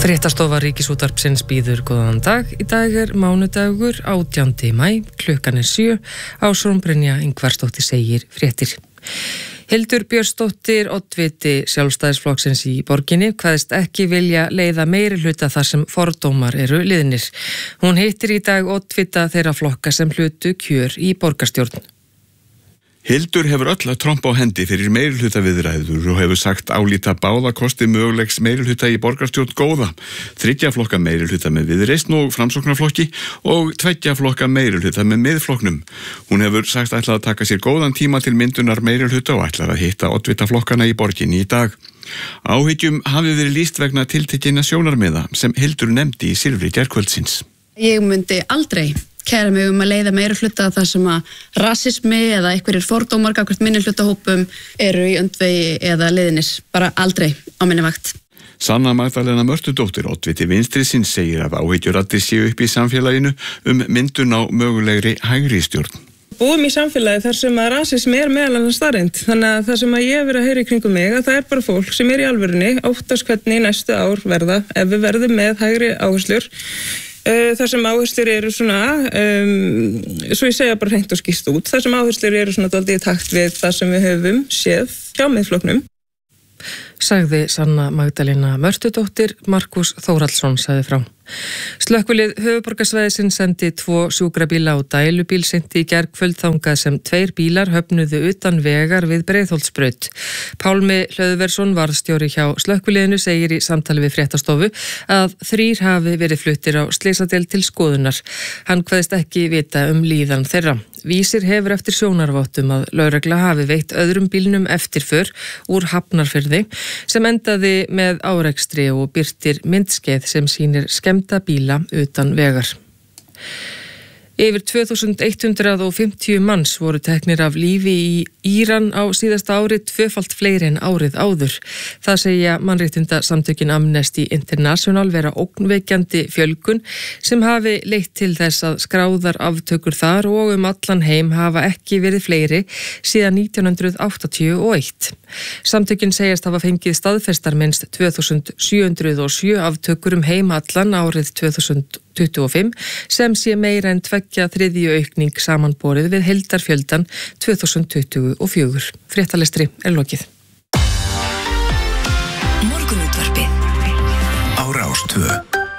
Fréttastofa Ríkisútvarpsins býður góðan dag. Í dag mánudagur 18. maí, klukkan 7. Ásrún Brynja Ingvarsdóttir segir fréttir. Hildur Björnsdóttir, oddviti Sjálfstæðisflokksins í borginni, kveðst ekki vilja leiða meirihluta þar sem fordómar eru liðnir. Hún hittir í dag oddvita þeirra flokka sem hlutu kjör í borgarstjórn. Hildur hefur öll að trompa á hendi fyrir meirihluta viðræður og hefur sagt álíta báða kosti mögulegs meirihluta í borgarstjórn góða, 3 flokka meirihluta með Viðreisn og Framsóknarflokki og 2 flokka meirihluta með Miðflokknum. Hún hefur sagt ætlað að taka sér góðan tíma til myndunar meirihluta og ætlar að hitta oddvita flokkana í borginni í dag. Áhyggjum hafi verið lýst vegna tiltekinna sjónarmiða sem Hildur nefndi í Silfri gærkvöldsins. Ég myndi aldrei kæra mig að leiða meirihluta þar sem að rasismi eða einhverjir fordómar gagnvart minnihlutahópum eru í öndvegi eða liðnir. Bara aldrei á minni vakt. Sanna Magdalena Mörtudóttir, oddviti Vinstrisins, segir að áhyggjuraddir séu upp í samfélaginu myndun á mögulegri hægri stjórn. Búum í samfélagi þar sem að rasismi meðal annars staðreynd. Þannig að það sem að ég hef verið að heyra í kringum mig, að það bara fólk sem í alvörunni óttast hvernig næstu ár verða ef við verðum með hægri áherslur. Þar sem áherslur eru svona, svo ég segja bara hreint og skýrt út, þar sem áherslur eru svona dálítið í takt við það sem við höfum séð hjá Miðflokknum. Sagði Sanna Magdalena Mörtudóttir, Markus Þórhallsson sagði frá. Slökkvilið höfuðborgarsvæðisins sendi 2 sjúkrabíla og dælubíl seint í gærkvöld þangað sem 2 bílar höfnuðu utan vegar við Breiðholtsbraut. Pálmi Hlöðversson, varðstjóri hjá slökkviliðinu, segir í samtali við fréttastofu að 3 hafi verið fluttir á slysadeild til skoðunar. Hann kveðst ekki vita líðan þeirra. Vísir hefur eftir sjónarvottum að lögregla hafi veitt öðrum bílnum eftirför úr Hafnarfirði sem endaði með árekstri og birtir myndskeið sem sýnir skemmta bíla utan vegar. Yfir 2150 manns voru teknir af lífi í Íran á síðasta ári, 2-falt fleiri en árið áður. Það segja mannréttindasamtökin Amnesty International vera ógnvekjandi fjölgun sem hafi leitt til þess að skráðar aftökur þar og allan heim hafa ekki verið fleiri síðan 1981. Samtökin segjast hafa fengið staðfestar minnst 2707 aftökur heim allan árið 2025 sem sé meira en 2/3 aukning samanborið við heildarfjöldan 2024. Fréttalestri lokið. Morgunútvarpið á Rás 2.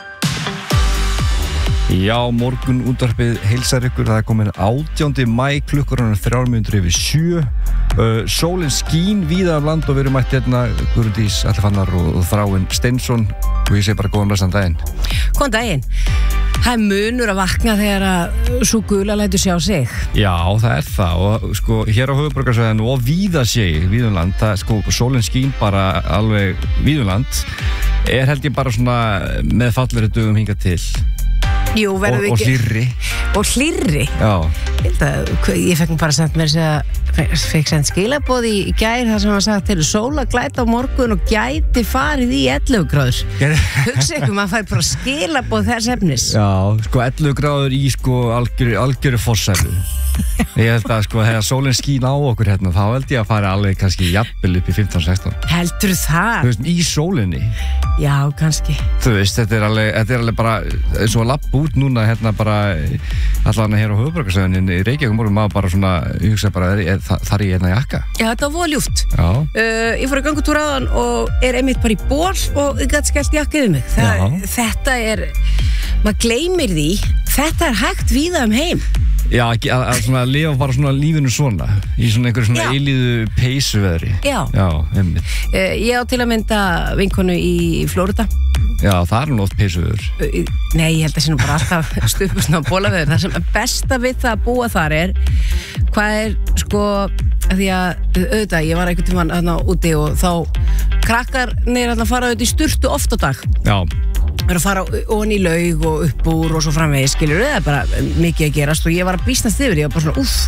Já, morgunútvarpið heilsar ykkur. Það komin 18. maí, klukkan 6:03. Sólin skín víða um land og við erum mætt hérna Guðrúndís Atli og Þráinn Steinsson og ég segi bara góðan blessaðan daginn. Góðan daginn. Það er munur að vakna þegar að sú gula lætur sjá sig. Já, það er það og sko hér á höfuðborgarsvæðinu og víða víða um land, það sko sólin skín bara alveg víða um land held ég bara svona með fallegri dögum hingað til. Jú, verður við ekki... hlýrri. Og hlýrri? Já. Ég fekk bara sendt mér fekk sendt skilaboð í gær þar sem hann sagt til sóla glæta á morgun og gæti farið í 11 gráður. Hugsa ykkur, maður fær bara skilaboð þess efnis. Já, sko 11 gráður í sko algjöru forsælu. Ég held að sko þegar sólinn skín á okkur hérna þá held ég að fara alveg kannski jafnvel upp í 15-16. Heldur það? Þú veist, í sólinni. Já, kannski. Þú veist, þetta er alveg bara eins og að lappa út núna hérna bara allan hér á höfuðborgarsvæðinu í Reykjavík morgun maður bara svona, ég hugsa bara þar í hérna jakka. Já, þetta var ljúft. Já. Ég fór í gangutúr áðan og einmitt bara í ból og ég gæti skellt jakka yfir mig. Þetta er, maður gleymir því, þetta er hægt víða um heim. Já, að svona lifa bara svona lífinu svona í svona einhverju svona eilíðu peysuveðri. Já. Já, einmitt. Ég á til að mynda vinkonu í Flórida. Já, það er nú oft peysuveður. Nei, ég held að það sé nú bara alltaf stupusna á bólaveður. Það sem er besta við það að búa þar hvað er sko, því að auðvitað, ég var einhvern tímann þarna úti og þá krakkarnir að fara auðvitað í sturtu oft á dag. Já. Það er að fara ofan í laug og upp úr og svo framvegis, skilur það er bara mikið að gerast og ég var að býsnast yfir, ég var bara svona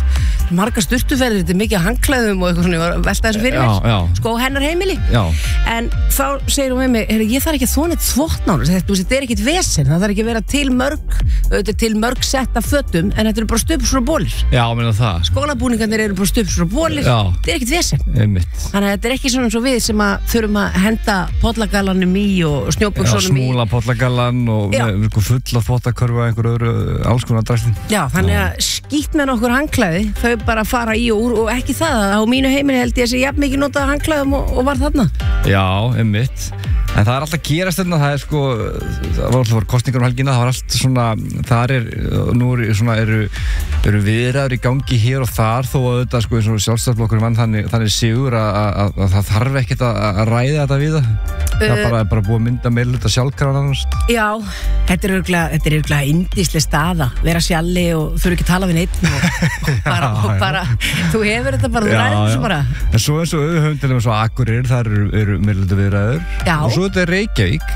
margar sturtuferðir, þetta mikið handklæðum og eitthvað svona, ég var að velta þessu fyrir mér sko hennar heimili en þá segir hún með mig, ég þarf ekki að þvona eitt þvottnál, þetta ekkit vesen, það þarf ekki að vera til mörg setta fötum, en þetta bara stupsur og bólir. Já, meina það. Skólabúningarnir eru bara stupsur og bólir, þetta ekkit vesen. Þannig að þetta ekki svona eins og við sem að þurfum að henda pollagallanum í og snjóbuxunum í. Snúla pollagallan og fulla þvottakörfu að einhver öðru alls konar dræstin. Já, þannig að skýtt með nokkur handklæði, þau bara fara í og úr og ekki það, á mínu heimili held ég að sé jafn mikið notað handklæðum og var þarna. Já, einmitt. En það alltaf gerast þarna, það sko, það var alltaf kosningar helgina, það var allt svona, þar nú eru viðræður í gangi hér og þar, þó að þetta sko eins og sjálfstæðisflokkurinn vann þannig sigur að það þarf ekkert að ræða þetta við það. Það er bara búið að mynda meirihluta sjálfkrafa annars. Já, þetta er örugglega yndisleg staða, vera sjalli og þurfi ekki að tala við neitt og bara, þú hefur þetta bara, þú ræðir þessu bara. En svo eins og höfundinum eins og Akureyri, þar eru meirihluta viðræður. Já. Og svo þetta er Reykjavík,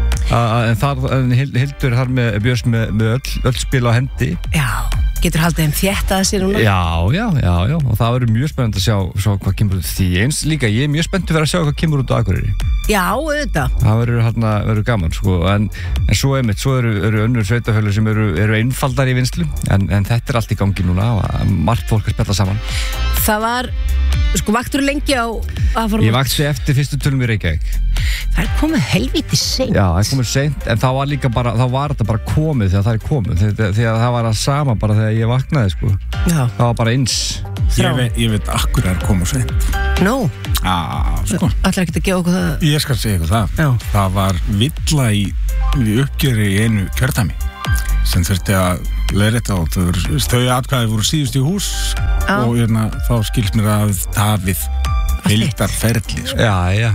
en Hildur þar björs með öll spil á hendi. Já, getur haldið þeim þéttað sér núna? Já, og það verður mjög spennandi að sjá hvað kemur út því. Eins líka, ég er mjög spennt að vera að sjá hvað kemur út á Akureyri. Já, auðvitað. Það verður gaman, sko, en svo eru önnur sveitafélög sem eru einfaldar í vinslu, en þetta er allt í gangi núna og margt fólk að spella saman. Það var, sko, vaktur lengi á aðfarmót? Ég vakti eftir fyrstu tölum í Reykjavík. Það er komið helvítið seint. Já, það er komið seint, en þá var þetta bara komið þegar það er komið, þegar það var að sama bara þegar ég vaknaði, sko. Já. Það var bara eins. Ég veit akkur er komið seint. Nú? Sko. Ætlar ekki að gefa okkur það? Ég skal segja ykkur það. Já. Það var villa í uppgjöri í einu kjördæmi sem þurfti að leiðrétta og þau atkvæði voru síðust í hús og þá skilst mér að tafið heildarferli. Sko. Já.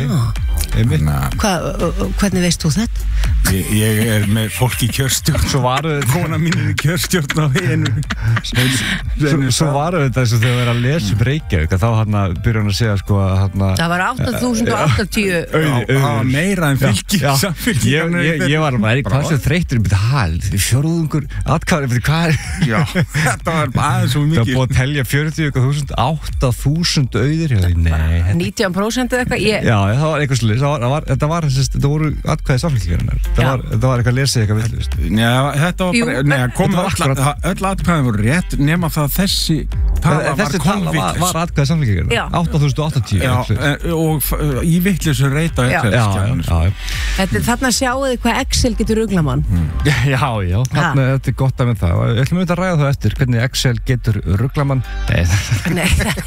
Hvernig veist þú þetta? Ég er með fólk í kjörstjórn. Svo varu kona mín í kjörstjórn á einu. Svo varu þetta eins og þegar við erum að lesa Reykjavík þá byrja hann að segja sko að það var 8.080 það var meira en fylgi. Ég var bara hvað sem þreytur fjórðungur atkvæði þetta var aðeins svo mikið. Það var búið að telja 40.000 8.000 auðir. Nei, 19% eða eitthvað. Já, það var eitthvað slið. Þetta voru atkvæði samfélgjarinnar. Þetta var eitthvað að lesa eitthvað villust. Þetta var bara öll atkvæði voru rétt nema það þessi tala var atkvæði samfélgjarinnar. 8.080. Og í vitleysu reyta þarna sjáu þið hvað Excel getur rugla mann. Já, þetta er gott að með það. Ég ætlum að ræða það eftir hvernig Excel getur rugla mann. Nei,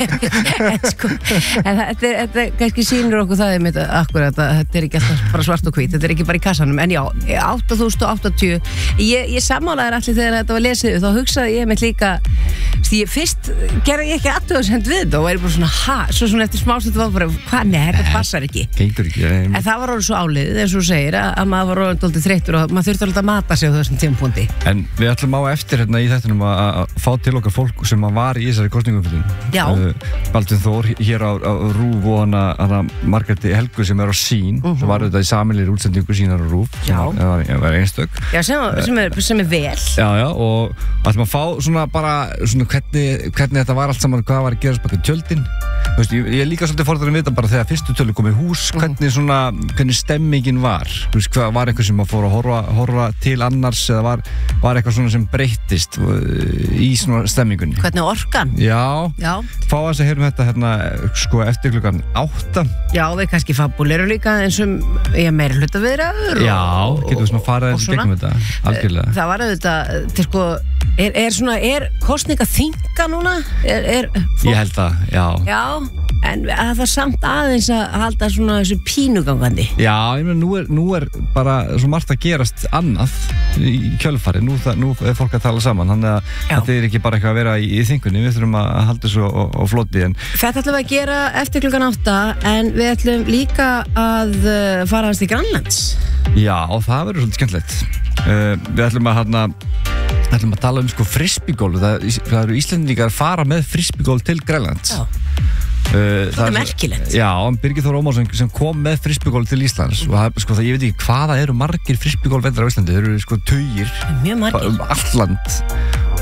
þetta kannski sýnir okkur það einmitt akkurat að þetta er ekki alltaf bara svart og hvít, þetta er ekki bara í kassanum, en já, 8.080. Ég sammálaði allir þegar þetta var lesið, þá hugsaði ég mig líka, fyrst gerði ég ekki athugasemd við þetta og væri bara svo svona eftir smástöld var bara, hvað, nei, þetta passar ekki. En það var orðið svo áliðið, eins og þú segir, að maður var orðið doldið þreyttur og maður þurfti alltaf að mata sig á þessum tímapunkti. En við ætlum á eftir í þettinum að fá til okkar fólk sem var í þessari kosningumfjöldun. Baldvin Þór hér á RÚV og hana Margréti Helgu sem er á Sín, sem var auðvitað í sameiginlegri útsendingu Sínar á RÚV, sem var einstök. Já, sem er vel. Já, og ætlum að fá svona bara svona hvernig þetta var allt saman, hvað var að gerast baka tjöldin. Ég er líka svolítið forðan að vita bara þegar fyrstu tölu kom í hús, hvernig stemmingin var. Hvað var eitthvað sem að fór að horfa til annars eða var eitthvað svona sem breyttist í svona stemmingunni. Hvernig orkan? Já. Fá að heyrum þetta sko eftir klukkan 8. Já, við kannski fabulerum líka eins meiri hlutaviðræður. Já, getum við svona farað eins gegnum þetta, algjörlega. Það var auðvitað, sko, er kosninga þinga núna? Ég held það, já. Já, en það er samt aðeins að halda svona þessu pínugangandi. Já, ég meina, nú er bara svo margt að gerast annað í kjölfari. Nú er fólk að tala saman, þannig að þetta er ekki bara eitthvað að vera í þingunni. Við þurfum að halda þessu á floti. Þetta ætlum við að gera eftir klukkan 8, en við ætlum líka að fara hans til Grænlands. Já, og það verður svolítið skemmtilegt. Við ætlum að tala sko frisbeegolf. Það eru Íslendingar að fara með frisbeegolf til Grænlands. Það er merkilegt. Já, Birgir Þór Ómarsson sem kom með frisbeegolf til Íslands og ég veit ekki hvaða eru margir frisbeegolf vendar á Íslandi. Þeir eru sko tugir mjög margir allt land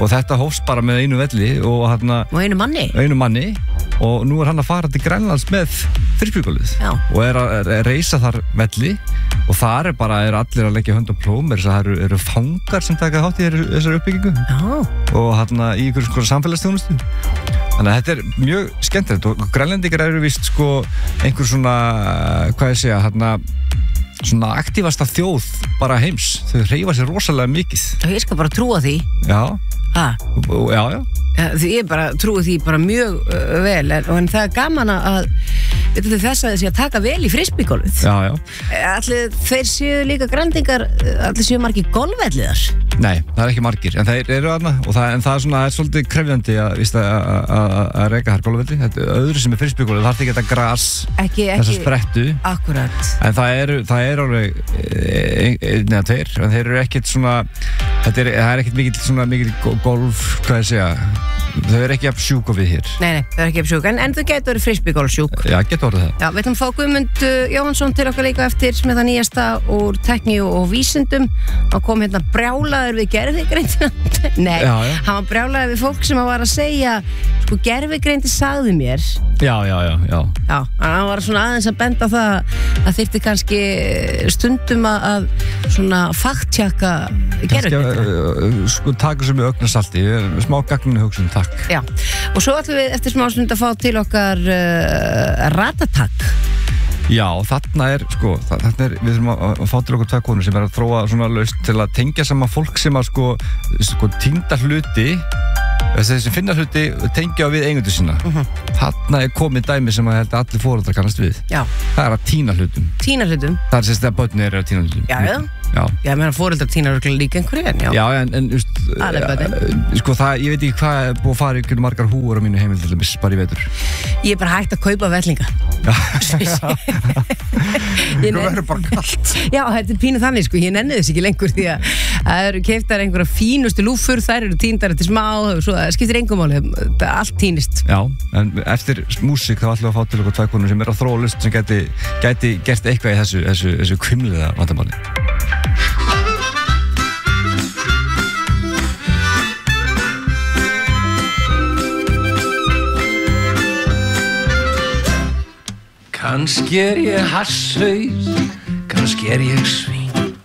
og þetta hófst bara með einu velli og einu manni og nú hann að fara til Grænlands með frisbeegolfið og að reisa þar velli og þar er allir að leggja hönd á plóm það eru fangar sem taka þátt í þessari uppbyggingu og í einhverjum samfélagsþjónustu þannig að þetta er mjög skemmtilegt og grænlendingar eru víst einhver svona hvað ég segja svona aktífasta þjóð bara heims þau hreyfa sér rosalega mikið og ég skal bara trúa því já því ég bara trúi því bara mjög vel en það er gaman að þess að taka vel í frisbeegolfið allir þeir séu líka grænlendingar allir séu margir golfvelliðar nei, það er ekki margir en þeir eru þarna og það er svolítið krefjandi að reka þar golfvelli þetta er öðru sem er frisbeegolfið þarf ekki þetta gras þessa sprettu akkurat en það er alveg neða tveir en þeir eru ekkert svona það er ekkert mikil golf hvað ég segja þau eru ekki að sjúka við hér nei, þau eru ekki að sjúka en þau getur verið frisbeegolfsjúk já, getur orðið það já, við ætlum að fá Guðmund Jóhannsson til okkar líka eftir með það nýjasta úr tækni og vísindum hann kom brjálaður við gervigreindina nei, hann var brjálaður við fólk sem var að segja gervigreindi sagði mér já hann var svona aðeins að benda það að þyrfti kannski stundum að svona fakttjaka gervigreindina taka sem við ögnasalti smá gagninu hugsun, takk já, og svo ætlum við eftir smá stund að fá til okkar ratatak já, þarna er við þurfum að fá til okkur tvær konur sem að þróa svona lausn til að tengja saman fólk sem að týnda hluti þessi sem finna hluti tengja á við eigendur sína þarna er komið dæmi sem að allir foreldrar kannast við það er að týna hlutum það er sérst að börn eru að týna hlutum já, meðan foreldrar týna líka einhverju en ég veit ekki hvað er búið að fara ykkur margar húur á mínu heimil bara í vetur ég er bara hægt að kaupa vellinga það verður bara kallt já, þetta er pínu þannig ég nenni þess ekki lengur því að það eru keiftar einhverja fínustu lúfur þær eru týndar til smá svo það skiptir engum máli allt týnist já, en eftir músík þá ætlum við að fá til okkur tvær konur sem er að þróa list sem gæti gert eitthvað í þessu hvimliða vandamáli Kannski ég hasshaus, kannski ég svín